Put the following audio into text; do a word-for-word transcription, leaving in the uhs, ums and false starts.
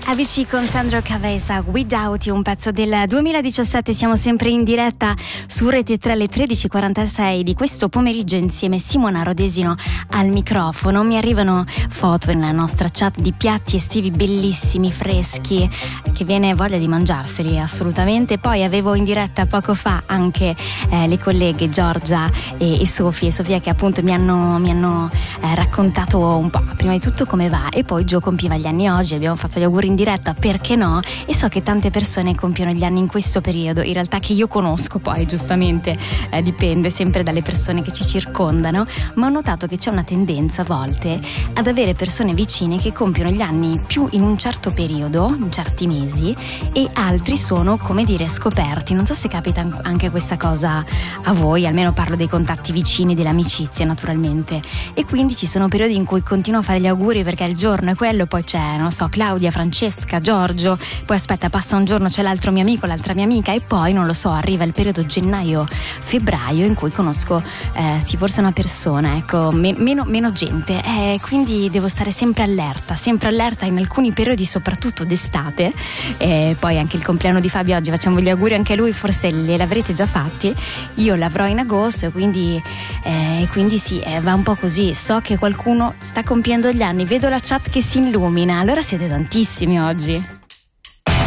Avicii con Sandro Caveza, Without You, un pezzo del duemiladiciassette. Siamo sempre in diretta su Rete tre alle tredici e quarantasei di questo pomeriggio insieme Simona Rodesino al microfono. Mi arrivano foto nella nostra chat di piatti estivi bellissimi, freschi, che viene voglia di mangiarseli assolutamente. Poi avevo in diretta poco fa anche eh, le colleghe Giorgia e, e Sofia e Sofia che appunto mi hanno, mi hanno eh, raccontato un po' prima di tutto come va, e poi Gio compiva gli anni oggi, abbiamo fatto gli auguri in diretta, perché no? E so che tante persone compiono gli anni in questo periodo, in realtà che io conosco, poi giustamente eh, dipende sempre dalle persone che ci circondano, ma ho notato che c'è una tendenza a volte ad avere persone vicine che compiono gli anni più in un certo periodo, in certi mesi, e altri sono, come dire, scoperti. Non so se capita anche questa cosa a voi, almeno parlo dei contatti vicini, delle amicizie naturalmente, e quindi ci sono periodi in cui continuo a fare gli auguri perché il giorno è quello, poi c'è, non so, Claudia, Francesca, Giorgio, poi aspetta, passa un giorno, c'è l'altro mio amico, l'altra mia amica, e poi non lo so, arriva il periodo gennaio-febbraio in cui conosco eh, sì, forse una persona, ecco, me- meno, meno gente, eh, quindi devo stare sempre allerta, sempre allerta in alcuni periodi, soprattutto d'estate. Eh, poi anche il compleanno di Fabio oggi, facciamo gli auguri anche a lui, forse le l'avrete già fatti, io l'avrò in agosto, e quindi, eh, quindi sì, eh, va un po' così. So che qualcuno sta compiendo gli anni, vedo la chat che si illumina, allora siete tantissimi oggi.